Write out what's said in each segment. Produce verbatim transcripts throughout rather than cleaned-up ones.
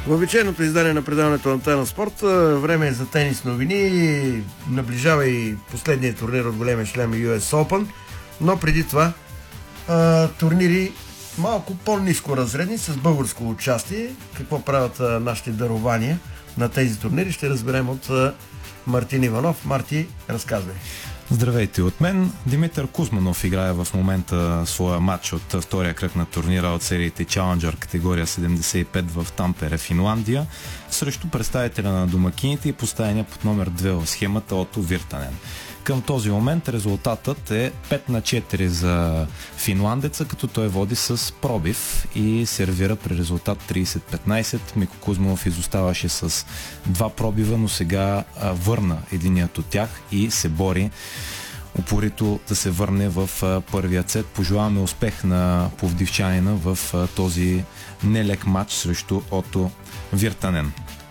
В обичайното издание на предаването Антена Спорт време е за тенис новини. Наближава и последният турнир от големия шлем Ю Ес Open, но преди това а, турнири малко по-ниско разредни с българско участие. Какво правят а, нашите дарования на тези турнири ще разберем от а, Мартин Иванов. Марти, разказвай. Здравейте от мен. Димитър Кузманов играе в момента своя матч от втория кръг на турнира от сериите Challenger категория седемдесет и пет в Тампере, Финландия, срещу представителя на домакините и поставения под номер две в схемата Ото Виртанен. Към този момент резултатът е пет на четири за финландеца, като той води с пробив и сервира при резултат трийсет петнайсет. Мико Кузманов изоставаше с два пробива, но сега а, върна единият от тях и се бори упорито да се върне в а, първия сет. Пожелаваме успех на пловдивчанина в а, този нелек матч срещу Ото Виртанен.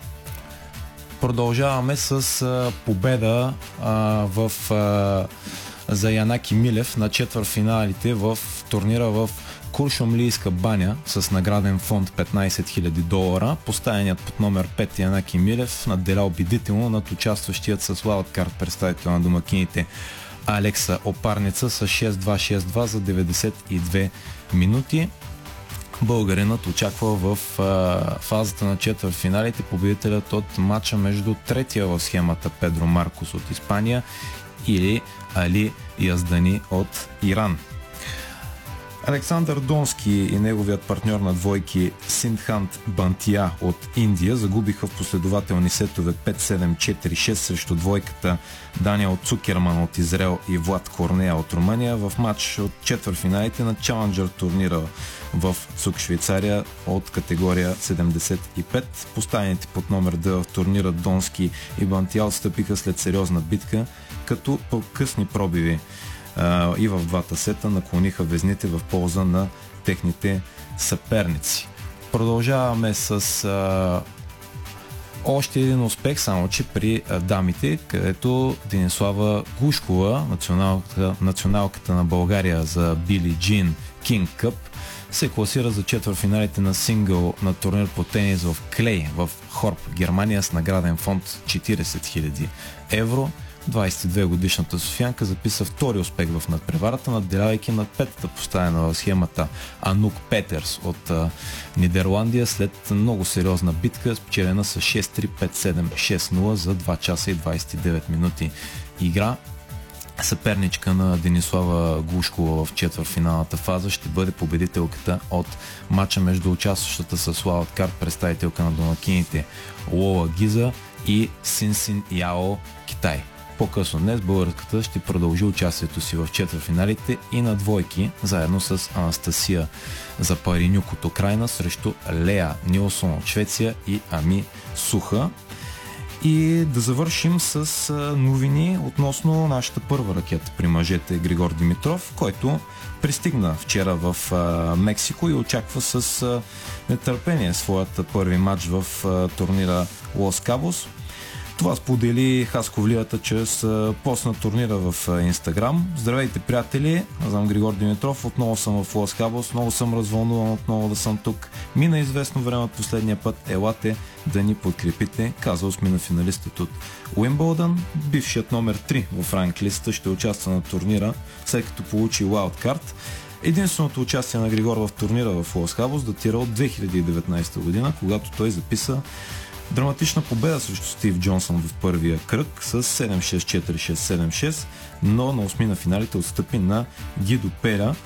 Продължаваме с а, победа а, в, а, за Янаки Милев на четвъртфиналите в турнира в Куршумлийска баня с награден фонд петнайсет хиляди долара. Поставеният под номер пет Янаки Милев надделя убедително над участващият с вайлдкарт представител на домакините Алекса Опарница с шест два шест два за деветдесет и две минути. Българинът очаква в а, фазата на четвъртфиналите победителят от матча между третия в схемата Педро Маркос от Испания или Али Яздани от Иран. Александър Донски и неговият партньор на двойки Синдхант Бантия от Индия загубиха в последователни сетове пет седем четири шест срещу двойката Даниел Цукерман от Израел и Влад Корнея от Румъния в матч от четвъртфиналите на Challenger турнира в Цук, Швейцария от категория седемдесет и пет. Поставените под номер две в турнира Донски и Бантия отстъпиха след сериозна битка, като по късни пробиви Uh, и в двата сета наклониха везните в полза на техните съперници. Продължаваме с uh, още един успех, само че при uh, дамите, където Денислава Глушкова, националката, националката на България за Били Джин Кинг Къп, се класира за четвъртфиналите на сингъл на турнир по тенис в Клей в Хорп, Германия с награден фонд четирийсет хиляди евро. двайсет и две годишната софиянка записа втори успех в надпреварата, надделявайки над петата поставена в схемата Анук Петерс от а, Нидерландия след много сериозна битка, спечелена с шест три пет седем шест нула за два часа и двайсет и девет минути игра. Съперничка на Денислава Глушкова в четвъртфиналната фаза ще бъде победителката от матча между участващата с вайлдкарт представителка на домакините Лола Гиза и Синсин Яо, Китай. По-късно днес българската ще продължи участието си в четвъртфиналите и на двойки, заедно с Анастасия Запаринюк от Украйна срещу Леа Нилсон от Швеция и Ами Суха. И да завършим с новини относно нашата първа ракета при мъжете Григор Димитров, който пристигна вчера в Мексико и очаква с нетърпение своят първи матч в турнира Лос Кабос. Това сподели Хасковлията чрез пост на турнира в Инстаграм. Здравейте, приятели! Аз съм Григор Димитров. Отново съм в Лос Кабос. Много съм развълнуван отново да съм тук. Мина известно време от последния път. Елате да ни подкрепите, каза осмина финалистът от Уимбълдън. Бившият номер три в ранглистата ще участва на турнира, след като получи вайлдкарт. Единственото участие на Григор в турнира в Лос Кабос датира от две хиляди и деветнайсета година, когато той записа драматична победа срещу Стив Джонсън в първия кръг с седем шест четири шест седем шест, но на осми на финалите отстъпи на Гидо Пеля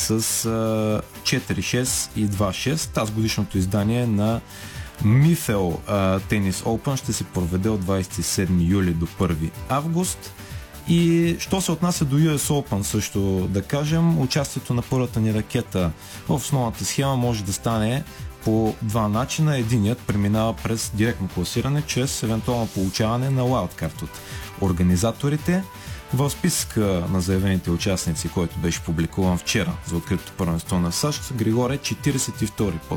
с четири шест и два шест. Тази годишното издание на Мифел Тенис Open ще се проведе от двайсет и седми юли до първи август. И що се отнася до Ю Ес Open също да кажем, участието на първата ни ракета в основната схема може да стане по два начина. Единият преминава през директно класиране, чрез евентуално получаване на wildcard от организаторите. В списъка на заявените участници, който беше публикуван вчера за откритото първенство на САЩ, Григор е четирийсет и втори под